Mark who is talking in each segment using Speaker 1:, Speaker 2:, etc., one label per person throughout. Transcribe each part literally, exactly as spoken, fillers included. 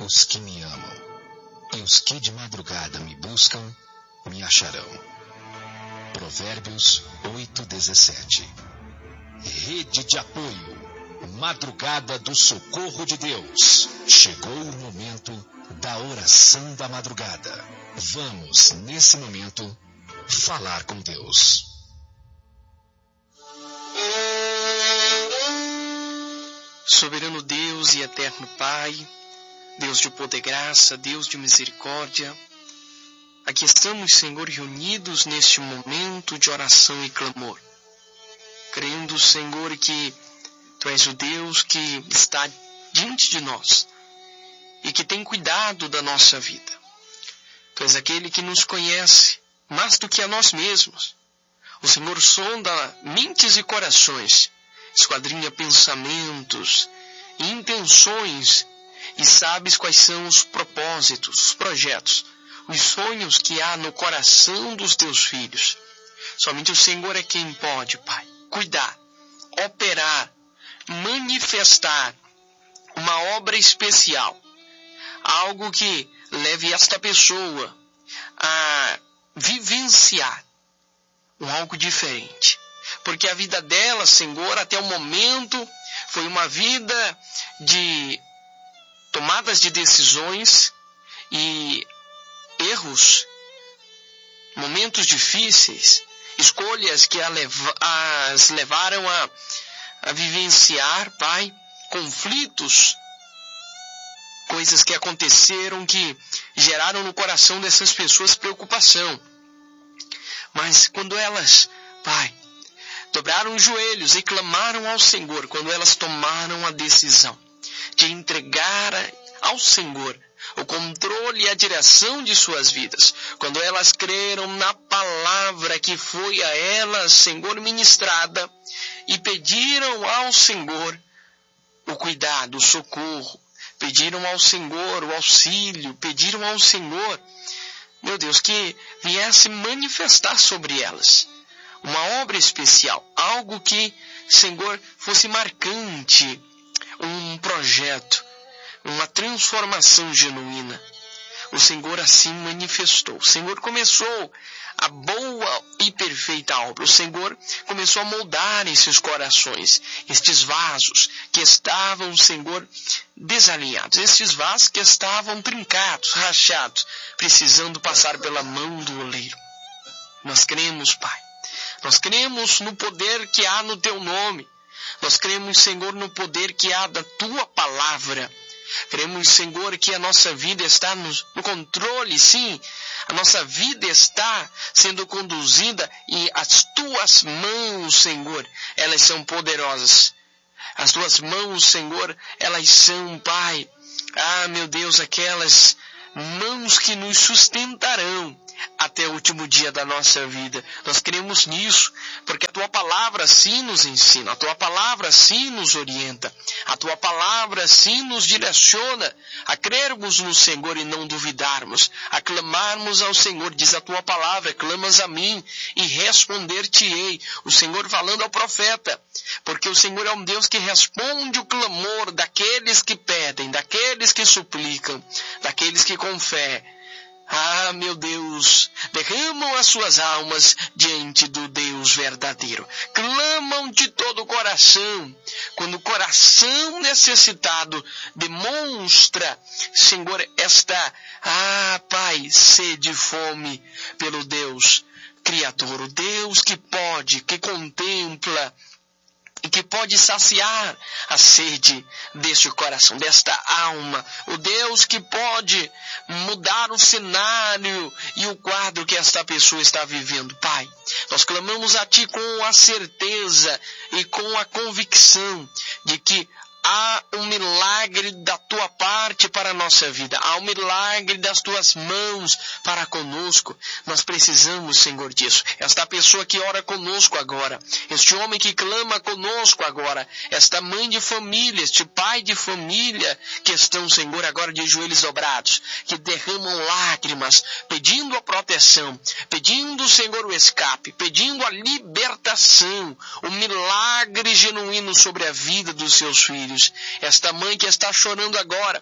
Speaker 1: os que me amam, e os que de madrugada me buscam, me acharão. Provérbios oito, dezessete. Rede de apoio. Madrugada do socorro de Deus. Chegou o momento da oração da madrugada. Vamos, nesse momento, falar com Deus.
Speaker 2: Soberano Deus e eterno Pai, Deus de poder e graça, Deus de misericórdia, aqui estamos, Senhor, reunidos neste momento de oração e clamor, crendo, Senhor, que Tu és o Deus que está diante de nós e que tem cuidado da nossa vida. Tu és aquele que nos conhece mais do que a nós mesmos. O Senhor sonda mentes e corações, esquadrinha pensamentos e intenções e sabes quais são os propósitos, os projetos, os sonhos que há no coração dos teus filhos. Somente o Senhor é quem pode, Pai, cuidar, operar, manifestar uma obra especial, algo que leve esta pessoa a vivenciar um algo diferente, porque a vida dela, Senhor, até o momento foi uma vida de tomadas de decisões e erros, momentos difíceis, escolhas que as levaram a a vivenciar, Pai, conflitos, coisas que aconteceram que geraram no coração dessas pessoas preocupação. Mas quando elas, Pai, dobraram os joelhos e clamaram ao Senhor, quando elas tomaram a decisão de entregar ao Senhor o controle e a direção de suas vidas, quando elas creram na palavra que foi a elas, Senhor, ministrada, e pediram ao Senhor o cuidado, o socorro, pediram ao Senhor o auxílio, pediram ao Senhor, meu Deus, que viesse manifestar sobre elas uma obra especial, algo que, Senhor, fosse marcante, um projeto, uma transformação genuína. O Senhor assim manifestou. O Senhor começou a boa e perfeita obra. O Senhor começou a moldar esses corações, estes vasos que estavam, Senhor, desalinhados, estes vasos que estavam trincados, rachados, precisando passar pela mão do oleiro. Nós cremos, Pai. Nós cremos no poder que há no Teu nome. Nós cremos, Senhor, no poder que há da Tua palavra. Cremos, Senhor, que a nossa vida está no, no controle, sim. A nossa vida está sendo conduzida e as Tuas mãos, Senhor, elas são poderosas. As Tuas mãos, Senhor, elas são, Pai, ah, meu Deus, aquelas mãos que nos sustentarão até o último dia da nossa vida. Nós cremos nisso, porque a Tua palavra sim nos ensina, a Tua palavra sim nos orienta, a Tua palavra sim nos direciona a crermos no Senhor e não duvidarmos, a clamarmos ao Senhor. Diz a Tua palavra: clamas a mim e responder-te-ei. O Senhor falando ao profeta, porque o Senhor é um Deus que responde o clamor daqueles que pedem, daqueles que suplicam, daqueles que com fé, ah, meu Deus, derramam as suas almas diante do Deus verdadeiro. Clamam de todo o coração. Quando o coração necessitado demonstra, Senhor, esta, ah, Pai, sede e fome pelo Deus Criador, o Deus que pode, que contempla e que pode saciar a sede deste coração, desta alma. O Deus que pode mudar o cenário e o quadro que esta pessoa está vivendo. Pai, nós clamamos a Ti com a certeza e com a convicção de que há um milagre da Tua parte para a nossa vida. Há um milagre das Tuas mãos para conosco. Nós precisamos, Senhor, disso. Esta pessoa que ora conosco agora, este homem que clama conosco agora, esta mãe de família, este pai de família que estão, Senhor, agora de joelhos dobrados, que derramam lágrimas, pedindo a proteção, pedindo, Senhor, o escape, pedindo a libertação, o milagre genuíno sobre a vida dos seus filhos. Esta mãe que está chorando agora, porque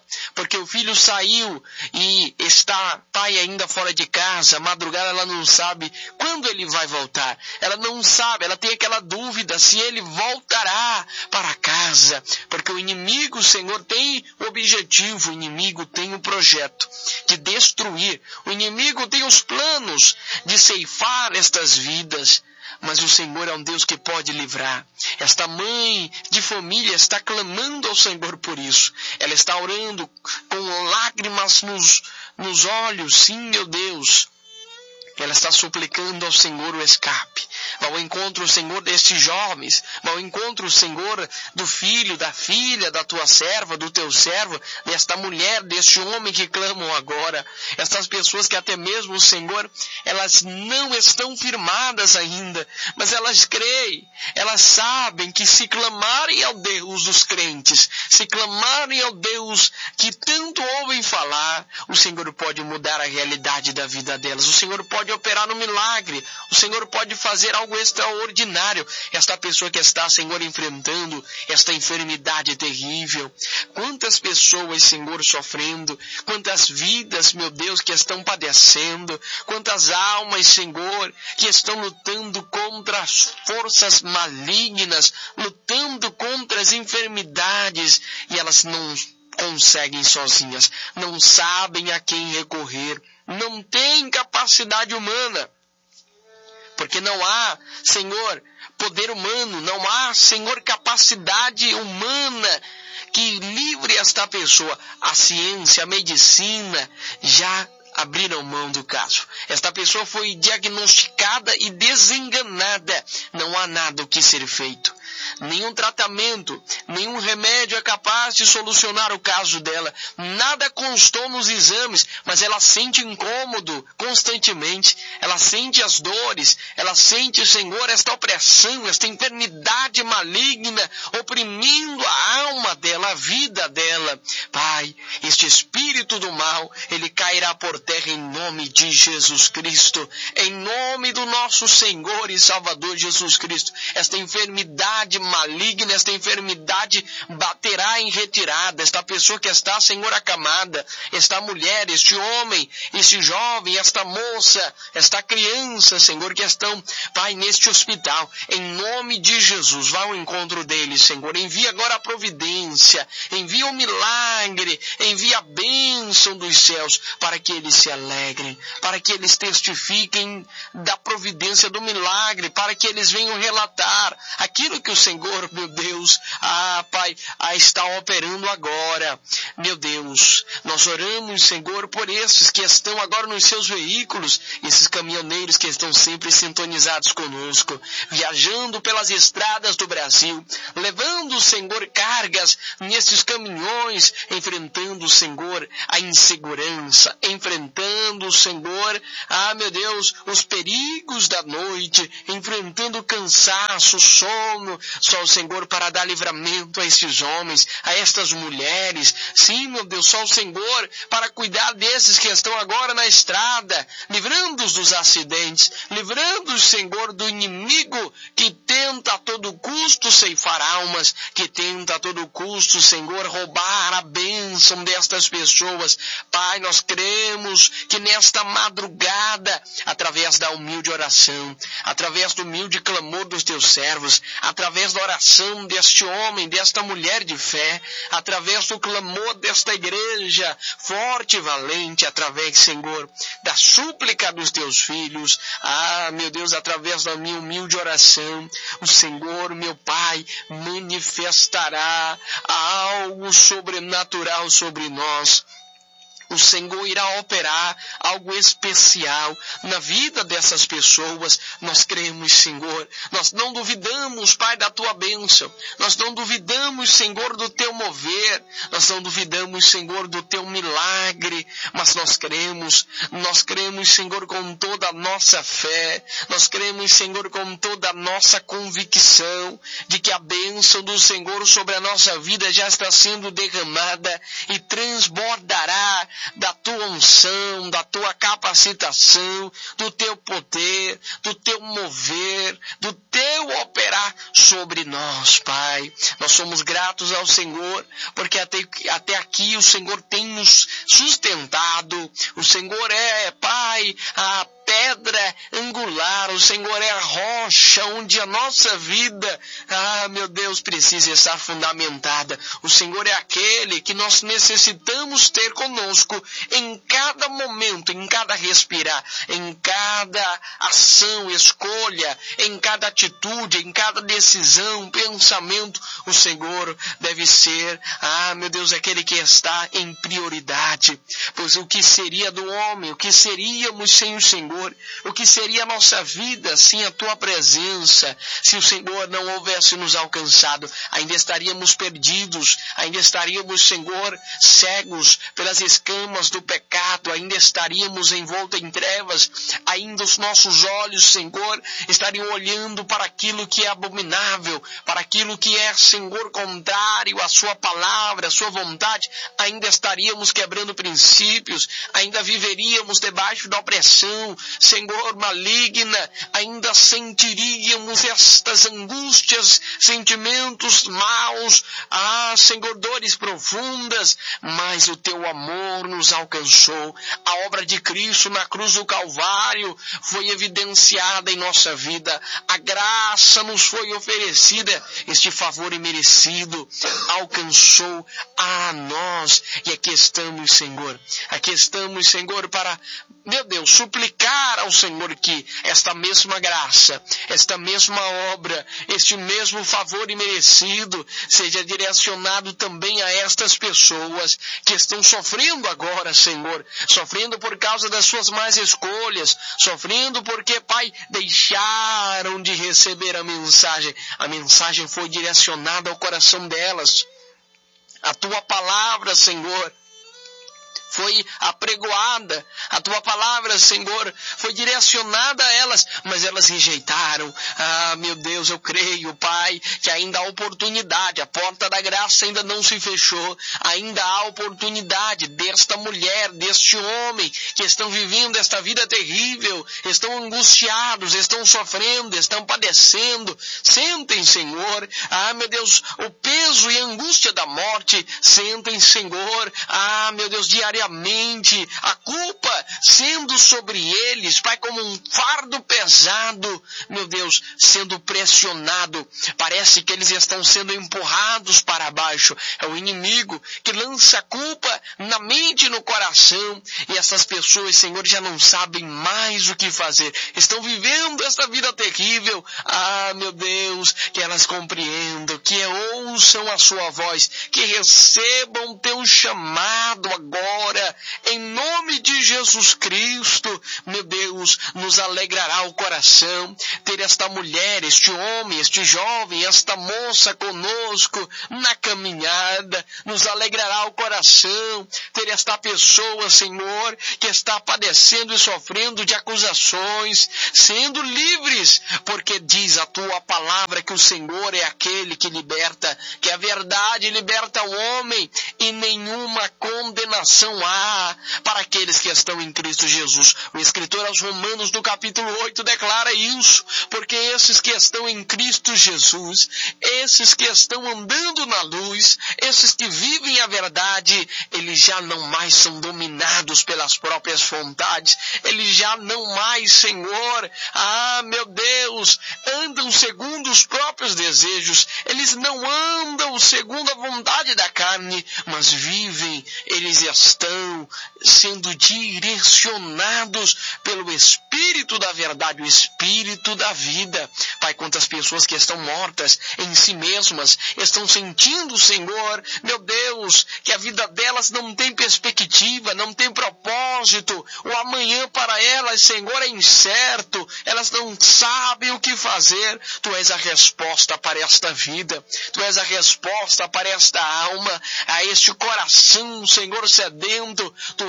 Speaker 2: porque o filho saiu e está, pai, ainda fora de casa, madrugada ela não sabe quando ele vai voltar. Ela não sabe, ela tem aquela dúvida se ele voltará para casa, porque o inimigo, Senhor, tem o objetivo, o inimigo tem o projeto de destruir, o inimigo tem os planos de ceifar estas vidas. Mas o Senhor é um Deus que pode livrar. Esta mãe de família está clamando ao Senhor por isso. Ela está orando com lágrimas nos, nos olhos. Sim, meu Deus. Ela está suplicando ao Senhor o escape. Ao encontro, Senhor, destes jovens. Ao encontro, Senhor, do filho, da filha, da tua serva, do teu servo, desta mulher, deste homem que clamam agora. Estas pessoas que até mesmo, Senhor, elas não estão firmadas ainda, mas elas creem, elas sabem que se clamarem ao Deus dos crentes, se clamarem ao Deus que tanto ouvem falar, o Senhor pode mudar a realidade da vida delas. O Senhor pode operar no milagre. O Senhor pode fazer algo extraordinário. Esta pessoa que está, Senhor, enfrentando esta enfermidade terrível. Quantas pessoas, Senhor, sofrendo. Quantas vidas, meu Deus, que estão padecendo. Quantas almas, Senhor, que estão lutando contra as forças malignas, lutando contra as enfermidades, e elas não conseguem sozinhas, não sabem a quem recorrer, não têm capacidade humana, porque não há, Senhor, poder humano, não há, Senhor, capacidade humana que livre esta pessoa. A ciência, a medicina já abriram mão do caso. Esta pessoa foi diagnosticada e desenganada. Não há nada o que ser feito. Nenhum tratamento, nenhum remédio é capaz de solucionar o caso dela. Nada constou nos exames, mas ela sente incômodo constantemente. Ela sente as dores, ela sente, Senhor, esta opressão, esta enfermidade maligna oprimindo a alma dela, a vida dela. Pai, este espírito do mal, ele cairá por terra em nome de Jesus Cristo, em nome do nosso Senhor e Salvador Jesus Cristo. Esta enfermidade maligna, esta enfermidade baterá em retirada. Esta pessoa que está, Senhor, acamada, esta mulher, este homem, este jovem, esta moça, esta criança, Senhor, que estão, Pai, neste hospital, em nome de Jesus, vá ao encontro deles, Senhor. Envia agora a providência, envia o milagre, envia a bênção dos céus, para que eles se alegrem, para que eles testifiquem da providência do milagre, para que eles venham relatar aquilo que o Senhor, meu Deus, ah, Pai, ah, está operando agora. Meu Deus, nós oramos, Senhor, por esses que estão agora nos seus veículos, esses caminhoneiros que estão sempre sintonizados conosco, viajando pelas estradas do Brasil, levando, Senhor, cargas nesses caminhões, enfrentando, Senhor, a insegurança, enfrentando, Senhor, ah, meu Deus, os perigos da noite, enfrentando o cansaço, o sono, só o Senhor para dar livramento a esses homens, a estas mulheres. Sim, meu Deus, só o Senhor para cuidar desses que estão agora na estrada, livrando-os dos acidentes, livrando-os, Senhor, do inimigo que tenta a todo custo ceifar almas, que tenta a todo custo, Senhor, roubar a bênção destas pessoas. Pai, nós cremos que nesta madrugada, através da humilde oração, através do humilde clamor dos teus servos, através da oração deste homem, desta mulher de fé, através do clamor desta igreja forte e valente, através, Senhor, da súplica dos teus filhos, ah, meu Deus, através da minha humilde oração, o Senhor, meu Pai, manifestará algo sobrenatural sobre nós. O Senhor irá operar algo especial na vida dessas pessoas. Nós cremos, Senhor. Nós não duvidamos, Pai, da tua bênção. Nós não duvidamos, Senhor, do teu mover. Nós não duvidamos, Senhor, do teu milagre. Mas nós cremos, nós cremos, Senhor, com toda a nossa fé. Nós cremos, Senhor, com toda a nossa convicção de que a bênção do Senhor sobre a nossa vida já está sendo derramada e transbordará da tua unção unção, da tua capacitação, do teu poder, do teu mover, do teu operar sobre nós, Pai. Nós somos gratos ao Senhor, porque até, até aqui o Senhor tem nos sustentado. O Senhor é, Pai, a pedra angular, o Senhor é a rocha onde a nossa vida, ah, meu Deus, precisa estar fundamentada. O Senhor é aquele que nós necessitamos ter conosco em cada momento, em cada respirar, em cada ação, escolha, em cada atitude, em cada decisão, pensamento. O Senhor deve ser, ah, meu Deus, aquele que está em prioridade. Pois o que seria do homem, o que seríamos sem o Senhor? O que seria a nossa vida sem a tua presença? Se o Senhor não houvesse nos alcançado, ainda estaríamos perdidos, ainda estaríamos, Senhor, cegos pelas escamas do pecado, ainda estaríamos envoltos em trevas, ainda os nossos olhos, Senhor, estariam olhando para aquilo que é abominável, para aquilo que é, Senhor, contrário à sua palavra, à sua vontade, ainda estaríamos quebrando princípios, ainda viveríamos debaixo da opressão, Senhor, maligna, ainda sentiríamos estas angústias, sentimentos maus, ah, Senhor, dores profundas, mas o teu amor nos alcançou. A obra de Cristo na cruz do Calvário foi evidenciada em nossa vida. A graça nos foi oferecida. Este favor imerecido alcançou a nós. E aqui estamos, Senhor. Aqui estamos, Senhor, para, meu Deus, suplicar ao Senhor que esta mesma graça, esta mesma obra, este mesmo favor imerecido seja direcionado também a estas pessoas que estão sofrendo agora, Senhor, sofrendo por causa das suas más escolhas, sofrendo porque, Pai, deixaram de receber a mensagem. A mensagem foi direcionada ao coração delas. A tua palavra, Senhor, foi apregoada, a tua palavra, Senhor, foi direcionada a elas, mas elas rejeitaram. Ah, meu Deus, eu creio, Pai, que ainda há oportunidade, a porta da graça ainda não se fechou, ainda há oportunidade desta mulher, deste homem, que estão vivendo esta vida terrível, estão angustiados, estão sofrendo, estão padecendo. Sentem, Senhor, ah, meu Deus, o peso e a angústia da morte. Sentem, Senhor, ah, meu Deus, diariamente, a culpa sendo sobre eles, Pai, como um fardo pesado, meu Deus, sendo pressionado. Parece que eles estão sendo empurrados para baixo. É o inimigo que lança a culpa na mente e no coração. E essas pessoas, Senhor, já não sabem mais o que fazer. Estão vivendo esta vida terrível. Ah, meu Deus, que elas compreendam, que ouçam a sua voz, que recebam teu chamado agora. Em nome de Jesus Cristo, meu Deus, nos alegrará o coração ter esta mulher, este homem, este jovem, esta moça conosco na caminhada. Nos alegrará o coração ter esta pessoa, Senhor, que está padecendo e sofrendo de acusações, sendo livres, porque diz a tua palavra que o Senhor é aquele que liberta, que a verdade liberta o homem e nenhuma condenação há para aqueles que estão em Cristo Jesus. O escritor aos Romanos, no capítulo oito, declara isso, porque esses que estão em Cristo Jesus, esses que estão andando na luz, esses que vivem a verdade, eles já não mais são dominados pelas próprias vontades, eles já não mais, Senhor, ah, meu Deus, andam segundo os próprios desejos, eles não andam segundo a vontade da carne, mas vivem, eles estão sendo direcionados pelo Espírito da verdade, o Espírito da vida. Pai, quantas pessoas que estão mortas em si mesmas, estão sentindo, Senhor, meu Deus, que a vida delas não tem perspectiva, não tem propósito, o amanhã para elas, Senhor, é incerto, elas não sabem o que fazer. Tu és a resposta para esta vida, Tu és a resposta para esta alma, a este coração, Senhor, sedento. Tu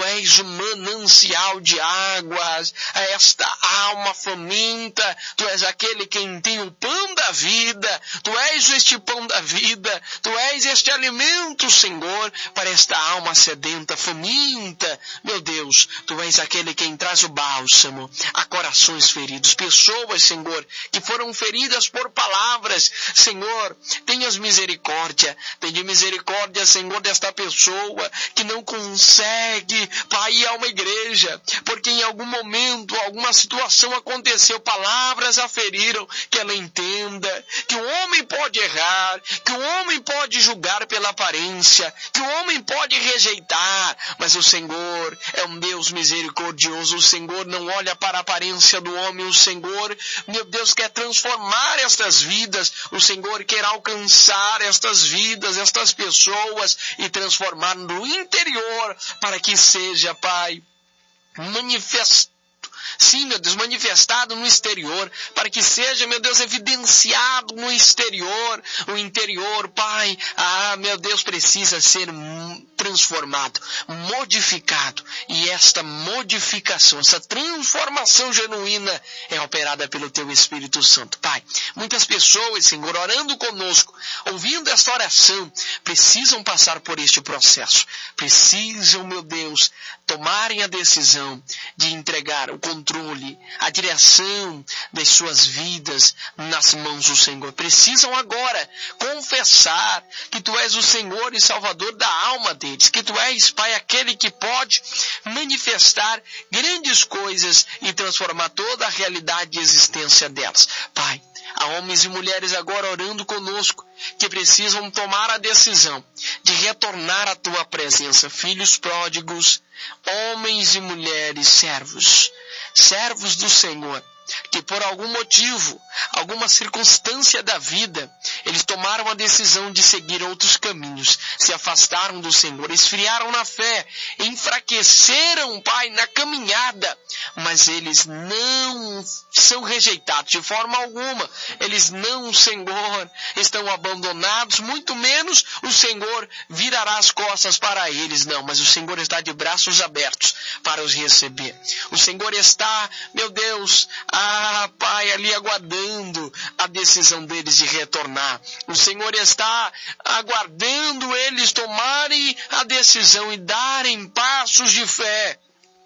Speaker 2: Tu és o manancial de águas, a esta alma faminta. Tu és aquele quem tem o pão da vida. Tu és este pão da vida. Tu és este alimento, Senhor, para esta alma sedenta, faminta. Meu Deus, Tu és aquele quem traz o bálsamo a corações feridos. Pessoas, Senhor, que foram feridas por palavras. Senhor, tenhas misericórdia. Tenha misericórdia, Senhor, desta pessoa que não consegue, Pai, ir a uma igreja, porque em algum momento, alguma situação aconteceu, palavras a feriram, que ela entenda que o homem pode errar, que o homem pode julgar pela aparência, que o homem pode rejeitar, mas o Senhor é um Deus misericordioso. O Senhor não olha para a aparência do homem. O Senhor, meu Deus, quer transformar estas vidas. O Senhor quer alcançar estas vidas, estas pessoas e transformar no interior para que seja, Pai, manifestado. Sim, meu Deus, manifestado no exterior, para que seja, meu Deus, evidenciado no exterior. O interior, Pai, ah, meu Deus, precisa ser transformado, modificado. E esta modificação, essa transformação genuína é operada pelo Teu Espírito Santo. Pai, muitas pessoas, Senhor, orando conosco, ouvindo esta oração, precisam passar por este processo. Precisam, meu Deus, tomarem a decisão de entregar o controle, a direção das suas vidas nas mãos do Senhor. Precisam agora confessar que Tu és o Senhor e Salvador da alma deles, que Tu és, Pai, aquele que pode manifestar grandes coisas e transformar toda a realidade e existência delas. Pai, há homens e mulheres agora orando conosco que precisam tomar a decisão de retornar à Tua presença. Filhos pródigos, homens e mulheres, servos, servos do Senhor, que por algum motivo, alguma circunstância da vida, eles tomaram a decisão de seguir outros caminhos, se afastaram do Senhor, esfriaram na fé, enfraqueceram, Pai, na caminhada, mas eles não são rejeitados de forma alguma. Eles não, Senhor, estão abandonados, muito menos o Senhor virará as costas para eles, não, mas o Senhor está de braços abertos para os receber. O Senhor está, meu Deus, ah, Pai, ali aguardando a decisão deles de retornar. O Senhor está aguardando eles tomarem a decisão e darem passos de fé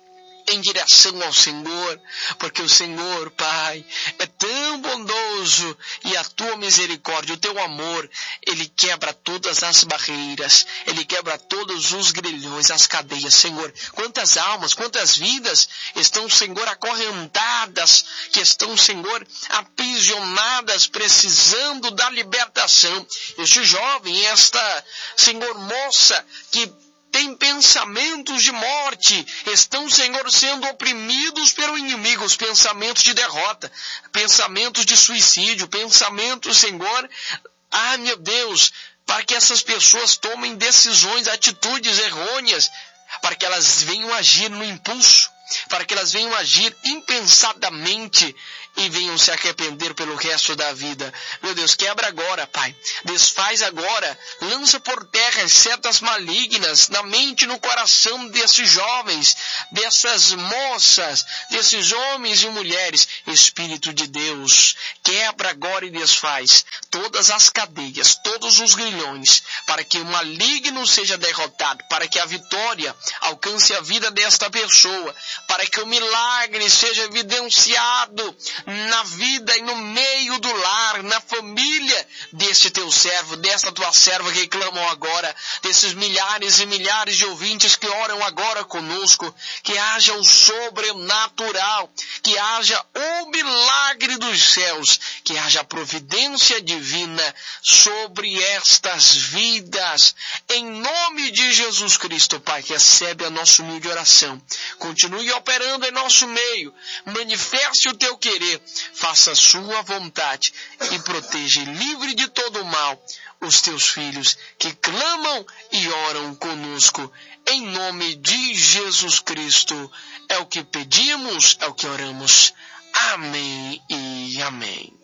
Speaker 2: em direção ao Senhor, porque o Senhor, Pai, é tão bondoso e a Tua misericórdia, o Teu amor, Ele quebra todas as barreiras, Ele quebra todos os grilhões, as cadeias. Senhor, quantas almas, quantas vidas estão, Senhor, acorrentadas, que estão, Senhor, aprisionadas, precisando da libertação. Este jovem, esta, Senhor, moça, que tem pensamentos de morte, estão, Senhor, sendo oprimidos pelo inimigo, os pensamentos de derrota, pensamentos de suicídio, pensamentos, Senhor, ah, meu Deus, para que essas pessoas tomem decisões, atitudes errôneas, para que elas venham agir no impulso, para que elas venham agir impensadamente e venham se arrepender pelo resto da vida. Meu Deus, quebra agora, Pai. Desfaz agora. Lança por terra as setas malignas na mente e no coração desses jovens, dessas moças, desses homens e mulheres. Espírito de Deus, quebra agora e desfaz todas as cadeias, todos os grilhões, para que o maligno seja derrotado, para que a vitória alcance a vida desta pessoa, para que o milagre seja evidenciado na vida e no meio do lar, na família deste teu servo, desta tua serva que clamam agora, desses milhares e milhares de ouvintes que oram agora conosco, que haja o sobrenatural, que haja o milagre dos céus, que haja a providência divina sobre estas vidas. Em nome de Jesus Cristo, Pai, recebe a nossa humilde oração. Continue operando em nosso meio, manifeste o teu querer, faça a sua vontade e proteja e livre de todo o mal os teus filhos que clamam e oram conosco. Em nome de Jesus Cristo, é o que pedimos, é o que oramos. Amém e amém.